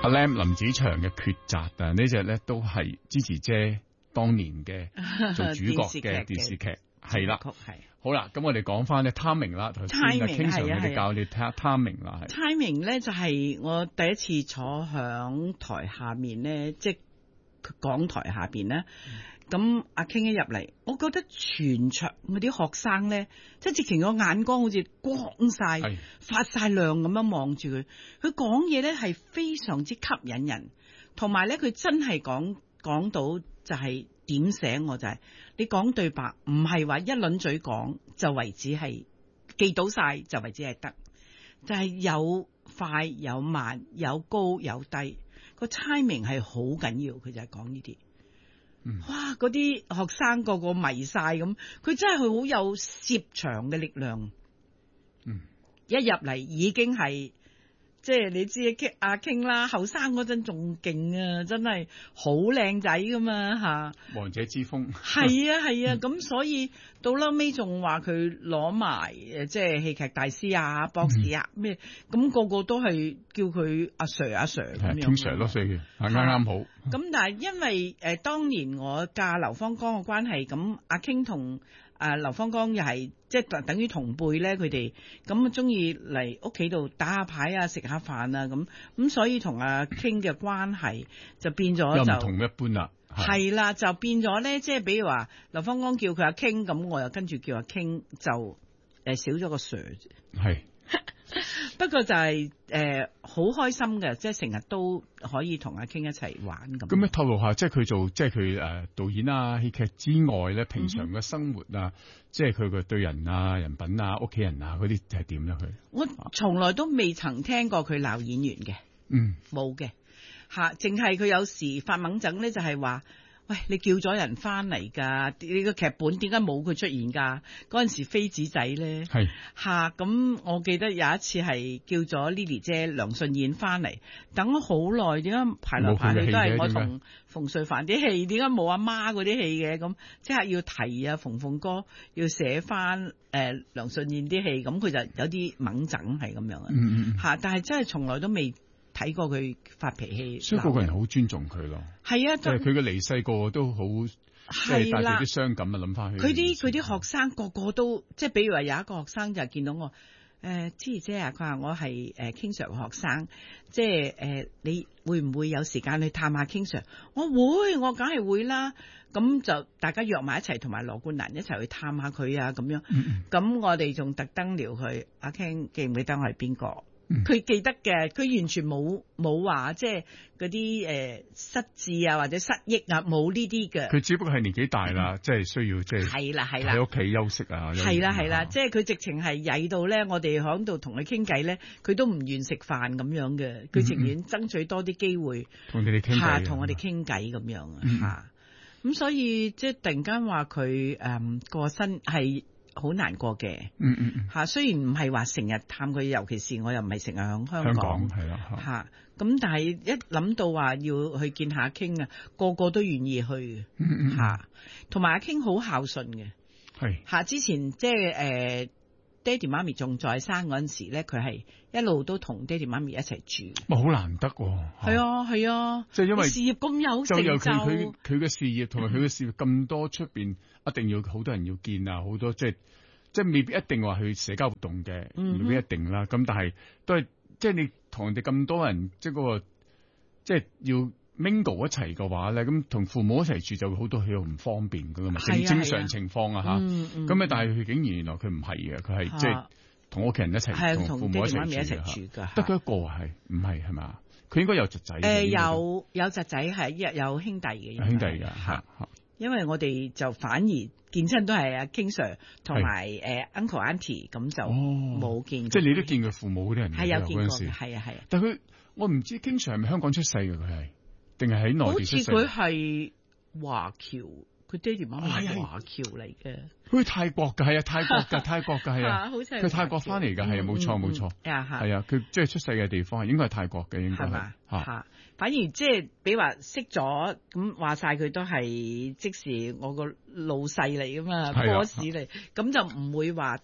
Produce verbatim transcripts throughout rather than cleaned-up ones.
阿 Lam 林子祥嘅抉擇啊，呢隻咧都係支持姐當年嘅做主角嘅電視劇，係啦，係好啦。咁我哋講翻咧 timing 啦，頭先啊 King Sir 佢哋教你睇下 timing 啦。 timing 咧就係我第一次坐響台下面咧，即係講台下邊咧。咁阿 King 一入嚟，我覺得全場嗰啲學生咧，即係直情個眼光好似光晒、發晒亮咁樣望住佢。佢講嘢咧係非常之吸引人，同埋咧佢真係講講到就係點醒我，就係、是、你講對白，唔係話一輪嘴講就為止係記到晒就為止係得，就係、是、有快有慢，有高有低，個 timing 係好緊要。佢就係講呢啲。哇！嗰啲學生個個迷晒咁，佢真係佢好有攝場嘅力量。嗯，一入嚟已經係即係你知阿 King 啦，後生嗰陣仲勁啊，真係好靚仔噶嘛吓。 王者之風係啊係啊，咁、啊、所以到後尾仲話佢攞埋誒，即係戲劇大師啊、博士啊咩，咁、嗯、個個都係叫佢阿 Sir 阿 Sir 咁樣。 通常咯，所以啱啱好。 咁、嗯、但係因為誒、呃、當年我嫁劉芳剛嘅關係，咁阿 King 同誒劉芳剛又係即係等於同輩咧，佢哋咁中意嚟屋企度打下牌啊、食下飯啊咁，咁所以同阿 King 嘅關係就變咗就唔同一般啦。 係啦，就變咗咧，即係比如話劉芳剛叫佢阿 King，咁我又跟住叫阿 King，就誒少咗個 Sir。係。不過就係誒好開心嘅，即係成日都可以同阿 King 一齊玩咁。 咁樣透露下，即係佢做即係佢誒導演啊、戲劇之外咧，平常嘅生活啊，嗯、即係佢嘅對人啊、人品啊、屋企人啊嗰啲係點咧？佢我從來都未曾聽過佢鬧演員嘅，嗯，冇嘅吓，淨係佢有時發猛整咧，就係話。喂，你叫咗人翻嚟㗎？你個劇本點解冇佢出現㗎？嗰陣時飛子仔咧，係嚇咁，我記得有一次係叫咗 Lily 姐梁舜燕翻嚟，等咗好耐，點解排來排去都係我同馮瑞凡啲戲？點解冇阿媽嗰啲戲嘅？咁即係要提啊，馮鳳哥要寫翻誒梁舜燕啲戲，咁佢就有啲猛整係咁樣啊，嚇、嗯嗯！但係真係從來都未睇過佢發脾氣， 所以個個人好尊重佢咯。係啊，即係佢嘅離世個個都好，即係帶住啲傷感啊！諗翻去， 佢啲佢啲學生個個都，即係比如話有一個學生就見到我，誒芝姐啊，佢話我係誒 King Sir 嘅學生，即係誒、呃、你會唔會有時間去探下 King Sir？我會，我梗係會啦。咁就大家約埋一齊，同埋羅冠蘭一齊去探下佢啊，咁樣。咁、嗯、我哋仲特登聊佢，阿 King 記唔記得我係邊個？佢、嗯、記得嘅，佢完全冇冇話即係嗰啲誒失智啊或者失憶啊，冇呢啲嘅。 佢只不過係年紀大啦，即、嗯、係、就是、需要即係係啦係啦喺屋企休息啊。 係啦係啦，即係佢直情係曳到咧，我哋喺度同佢傾偈咧，佢都唔願食飯咁樣嘅，佢情願爭取多啲機會同你哋傾偈， 同我哋傾偈咁樣啊嚇。咁、嗯、所以即係突然間話佢誒過身係好難過嘅，嗯嗯嗯，吓雖然唔係話成日探佢，尤其是我又唔係成日響香港，係啦吓，咁但係一諗到話要去見下 King 啊，個個都願意去，嗯嗯吓，同埋阿 King 好孝順嘅，係吓之前即係誒爹哋媽咪仲在生嗰陣時咧，佢係一路都同爹哋媽咪一齊住， 哇好難得，係啊係啊， 即係因為事業咁有成就， 就尤其佢佢嘅事業同埋佢嘅事業咁多出邊。一定要好多人要見啊，好多即係即係未必一定話去社交活動嘅、嗯，未必一定啦。咁但係都係即係你同人哋咁多人，即係嗰個即係要 mingle 一齊嘅話咧，咁同父母一齊住就會好多嘢唔方便噶嘛。正正常情況啊吓，咁、嗯、啊、嗯、但係佢竟然原來佢唔係嘅，佢係即係同屋企人一齊，同父母一齊住噶，得佢一個係唔係係嘛？佢應該有侄仔，誒、 呃、有有侄仔係有兄弟嘅，有兄弟嘅吓。因為我哋就反而見親都係阿 King Sir 同埋誒 Uncle Auntie 咁就冇見、哦。即係你都見佢父母嗰啲人係有見過嘅，係啊係啊。但係佢我唔知 King Sir 係咪香港出世嘅佢係，定係喺內地出世？好似佢係華僑，佢爹哋媽咪係華僑嚟嘅。佢泰國㗎，係啊泰國㗎泰國㗎係啊，好似佢泰國翻嚟㗎係啊，冇錯冇錯，係啊佢即係出世嘅地方應該係泰國嘅應該係嘛嚇。反而即係，比如話識咗咁話晒佢都係即時我個老細嚟噶嘛，boss 嚟，咁就唔會話特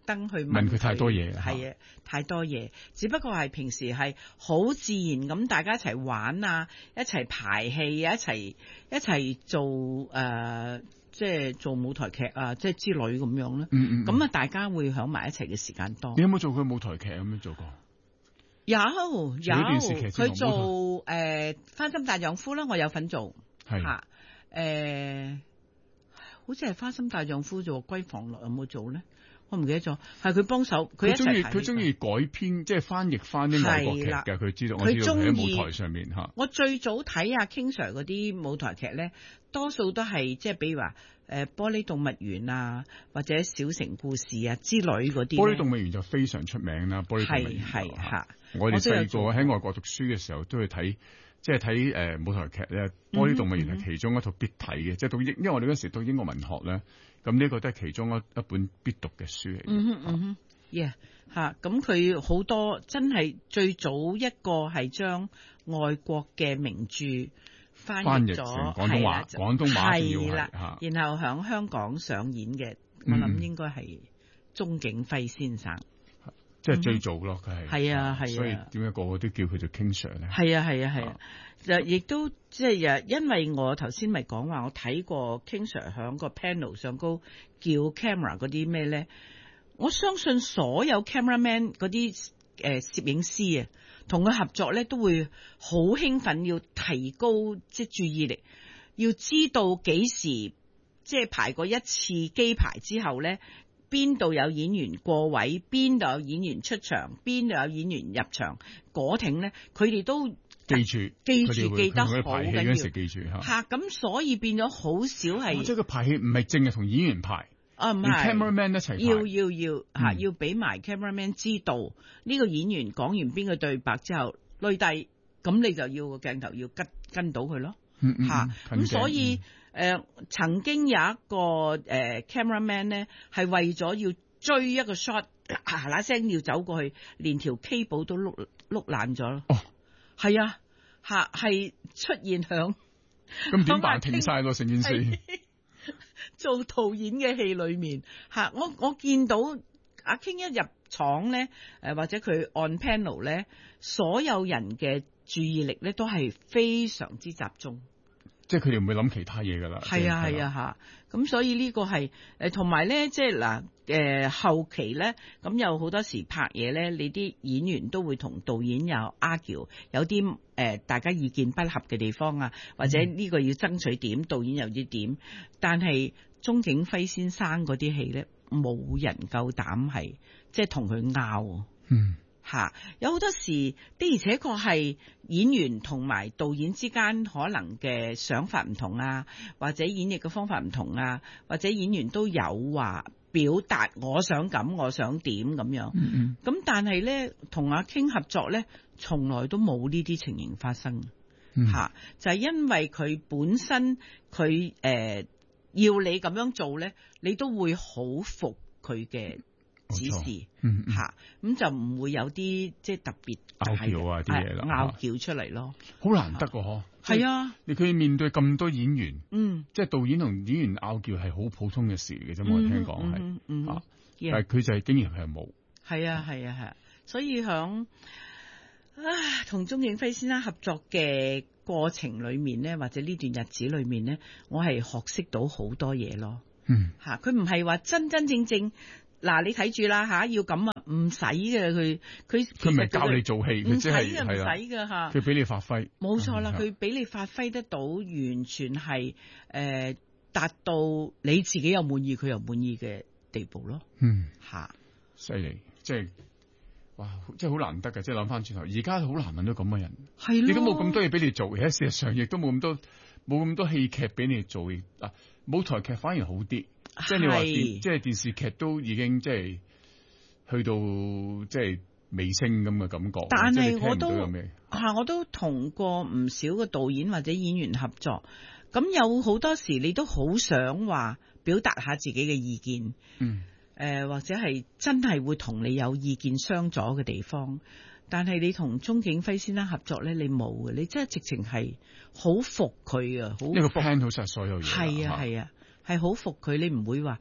登去問佢太多嘢， 係啊，太多嘢。只不過係平時係好自然咁，大家一齊玩啊，一齊排戲啊，一齊一齊做誒、呃，即係做舞台劇啊，即係之類咁樣咧。 嗯嗯。 咁啊，大家會響埋一齊嘅時間多。 你有冇做過舞台劇咁樣做過？ 有有，佢做誒、呃《花心大丈夫》啦，我有份做。係嚇誒，好似係《花心大丈夫》做閨房樂有冇做咧？我唔記得咗，係佢幫手，佢一齊佢中意改編，即係翻譯翻啲外國劇嘅。佢知道，我知道佢喺舞台上面嚇。 我最早睇阿 King Sir 嗰啲舞台劇咧，多數都係即係比如話誒《玻璃動物園》啊，或者《小城故事》啊之類嗰啲。玻璃動物園就非常出名啦，玻璃動物園係嚇。我哋細個喺外國讀書嘅時候都去睇。即係睇誒舞台劇咧，《玻璃動物園》係其中一套必睇嘅，即係讀英，因為我哋嗰時讀英國文學咧，咁呢個都係其中一一本必讀嘅書嚟嘅。 嗯哼嗯哼，yeah 嚇，咁佢好多真係最早一個係將外國嘅名著翻譯咗廣東話，廣東話係啦，然後響香港上演嘅，我諗應該係鍾景輝先生。 即係最早咯，佢係係啊係啊， 所以點解個個都叫佢做 King Sir 咧？ 係啊係啊係啊，就亦都即係因為我頭先咪講話，我睇過 King Sir 響個 panel 上高叫 camera 嗰啲咩咧，我相信所有 cameraman 嗰啲誒攝影師啊，同佢合作咧都會好興奮，要提高即係注意力，要知道幾時即係排過一次機牌之後咧。邊度有演員過位，邊度有演員出場，邊度有演員入場，嗰挺咧，佢哋都記住， 記住記得好緊要。 記住吓，咁所以變咗好少係。 即係佢排戲唔係淨係同演員排， 啊唔係 cameraman 一齊排。 要要要吓，嗯、要俾埋 cameraman 知道呢個演員講完邊個對白之後，累低，咁你就要個鏡頭要跟跟到佢咯。吓、嗯，咁、嗯、所以。誒、呃，曾經有一個誒、呃、cameraman 咧，係為咗要追一個 shot，嗱嗱聲要走過去，連條 cable 都碌碌爛咗咯。哦，係啊，吓係出現響咁點辦？停晒咯，成件事。 做導演嘅戲裏面，吓我我見到阿 King 一入廠咧，誒或者佢按 panel 咧，所有人嘅注意力咧都係非常之集中。 即係佢哋唔會諗其他嘢噶啦。 係啊係啊吓，咁所以呢個係誒同埋咧，即係嗱誒後期咧，咁有好多時拍嘢咧，你啲演員都會同導演有 argue，有啲誒、呃、大家意見不合嘅地方啊，或者呢個要爭取點，導演又要點，但係鍾景輝先生嗰啲戲咧，冇人夠膽係即係同佢拗。嗯。吓，有好多時的而且確係演員同埋導演之間可能嘅想法唔同啊，或者演繹嘅方法唔同啊，或者演員都有話表達我想咁，我想點咁樣。嗯嗯。咁但係咧，同阿 King 合作咧，從來都冇呢啲情形發生。嗯。吓，就係因為佢本身佢誒、呃、要你咁樣做咧，你都會好服佢嘅指示，嗯吓，咁就唔會有啲即係特別拗撬啊啲嘢啦， 拗撬出嚟咯， 好難得個嗬， 係啊， 你佢面對咁多演員， 嗯， 即係導演同演員拗撬係好普通嘅事嘅啫，我聽講係， 嗯啊，但係佢就係竟然係冇， 係啊係啊係，所以響啊同鍾景輝先生合作嘅過程裏面咧，或者呢段日子裏面咧，我係學識到好多嘢咯，嗯，吓，佢唔係話真真正正。嗱，你睇住啦吓，要咁啊，唔使嘅佢佢佢咪教你做戲，佢即係係唔使嘅吓， 佢俾你發揮， 冇錯啦，佢俾你發揮得到，完全係誒達到你自己又滿意，佢又滿意嘅地步咯。嗯，吓， 犀利，即係哇，即係好難得嘅，即係諗翻轉頭，而家好難揾到咁嘅人， 係咯， 亦都冇咁多嘢俾你做，而家事實上亦都冇咁多冇咁多戲劇俾你做，嗱，舞台劇反而好啲。即係你話電，即係電視劇都已經即係去到即係尾聲咁嘅感覺。 但係我都吓，我都同過唔少嘅導演或者演員合作。咁有好多時你都好想話表達下自己嘅意見，嗯，誒、呃、或者係真係會同你有意見相左嘅地方。但係你同鍾景輝先生合作咧，你冇嘅，你真係直情係好服佢啊，好呢個 plan 好晒所有嘢。 係啊係啊。係好服佢，你唔會話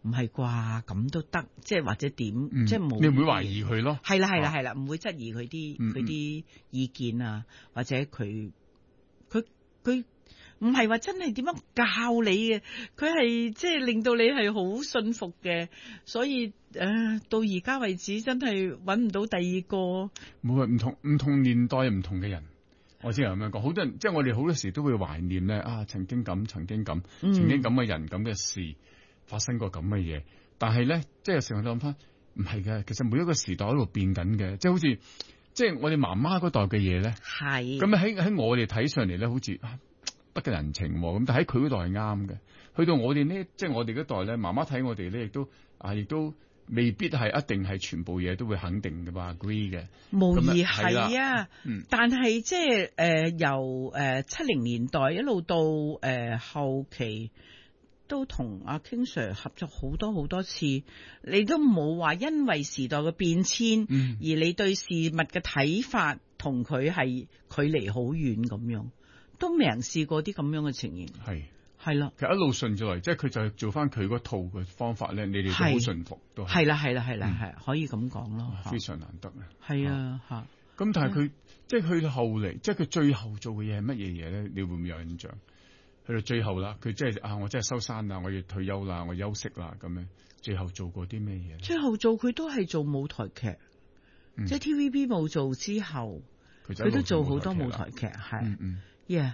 唔係啩咁都得，即係或者點， 嗯、 即係冇。 你唔會懷疑佢咯？ 係啦係啦係啦，唔會質疑佢啲嗯佢啲意見啊，或者佢佢佢唔係話真係點樣教你嘅，佢係即係令到你係好信服嘅，所以誒、呃、到而家為止真係揾唔到第二個。 冇啊，唔同唔同年代唔同嘅人。我只係咁樣講，好多人即係我哋好多時都會懷念咧啊，曾經咁，曾經咁，曾經咁嘅人，咁嘅事發生過咁嘅嘢。但係咧，即係有時候諗翻，唔係嘅，其實每一個時代喺度變緊嘅，即係好似即係我哋媽媽嗰代嘅嘢咧，係咁喺喺我哋睇上嚟咧，好似不近人情咁，但喺佢嗰代係啱嘅。去到我哋呢，即係我哋嗰代咧，媽媽睇我哋咧，亦都啊，亦都。未必係一定係全部嘢都會肯定嘅吧 agree 嘅， 無疑係啊。 嗯、 但係即係誒由誒七零年代一路到誒、呃、後期，都同阿 King Sir 合作好多好多次，你都冇話因為時代嘅變遷， 嗯、 而你對事物嘅睇法同佢係距離好遠咁樣，都未人試過啲咁樣嘅情形。 係。 係啦， 其實一路順咗嚟，即係佢就做翻佢嗰套嘅方法咧，你哋都好順服，都係。係啦，係啦，係啦，係、嗯、可以咁講咯， 非常難得啊！ 係啊，嚇。 咁但係佢即係去到後嚟，即係佢最後做嘅嘢係乜嘢嘢咧？你會唔會有印象？去到最後啦，佢即係啊，我真係收山啦，我要退休啦，我休息啦，咁樣。最後做過啲咩嘢？最後做佢都係做舞台劇，嗯、即係 T V B 冇做之後，佢都做好多舞台劇，係。嗯嗯。Yeah。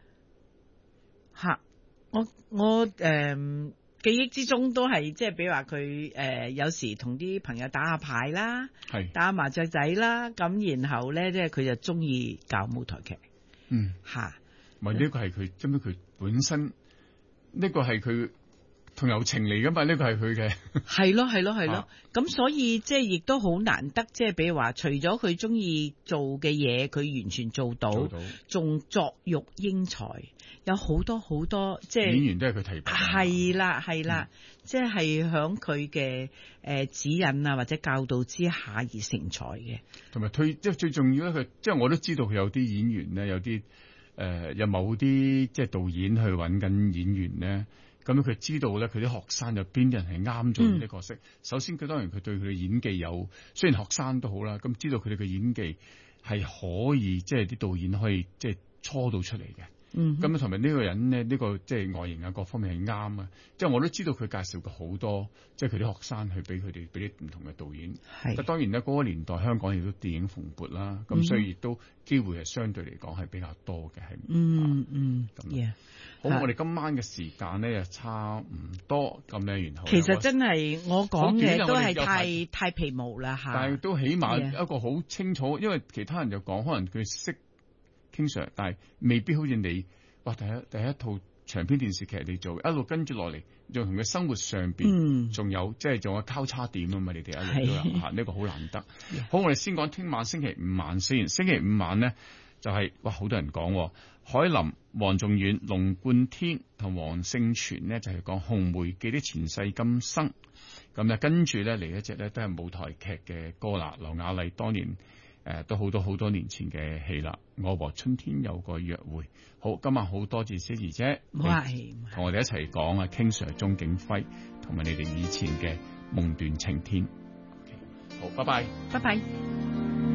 嚇！我我誒、呃、記憶之中都係即係，比如話佢誒有時同啲朋友打下牌啦，係打下麻雀仔啦，咁然後咧即係佢就中意搞舞台劇，嗯嚇，咪呢個係佢，因為佢本身呢、呢個係佢同友情嚟噶嘛，呢、呢個係佢嘅，係咯係咯係咯，咁、啊、所以即係亦都好難得，即係比如話除咗佢中意做嘅嘢，佢完全做到，仲作育英才。有好多好多即係演員都係佢提拔，係啦係啦，即係響佢嘅誒指引啊或者教導之下而成才嘅，同埋推即係最重要咧。佢即係我都知道佢有啲演員咧，有啲誒、呃、有某啲即係導演去揾緊演員咧，咁佢知道咧佢啲學生有邊啲人係啱做呢啲角色。嗯、首先佢當然佢對佢嘅演技有，雖然學生都好啦，咁知道佢哋嘅演技係可以即係啲導演可以即係搓到出嚟嘅。嗯，咁同埋呢個人咧，呢、這個即係外形啊，各方面係啱啊！即係我都知道佢介紹過好多，即係佢啲學生去俾佢哋俾啲唔同嘅導演。係，但當然咧，嗰、那個年代香港亦都電影蓬勃啦，咁、嗯、所以亦都機會係相對嚟講係比較多嘅，係。嗯嗯，咁、yeah, 好，我哋今晚嘅時間咧又差唔多咁咧，然後其實真係我講嘅都係太太皮毛啦嚇，但係都起碼一個好清楚，因為其他人就講可能佢識。King Sir，但係未必好似你，哇！第一第一套長篇電視劇你做，一路跟住落嚟，仲同佢生活上邊，仲、嗯、有即係仲有交叉點啊嘛！你哋一路都有行，呢、這個好難得。好，我哋先講聽晚星期五晚先。星期五晚咧就係、是、哇，好多人講，海林、黃仲遠、龍貫天同黃聖泉咧就係、是、講《紅梅記》的前世今生。咁咧跟住咧嚟一隻咧都係舞台劇嘅歌啦，劉雅麗當年。誒、呃，都好多好多年前嘅戲啦，我和春天有個約會。好，今晚好多謝詩儀姐，同我哋一齊講啊 King Sir 鍾景輝，同埋你哋以前嘅夢斷情天。Okay, 好，拜拜，拜拜。